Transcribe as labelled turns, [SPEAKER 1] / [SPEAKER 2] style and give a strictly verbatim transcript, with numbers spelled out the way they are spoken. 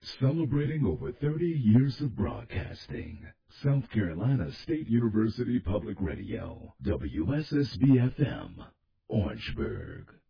[SPEAKER 1] Celebrating over thirty years of broadcasting. South Carolina State University Public Radio, W S S B F M, Orangeburg.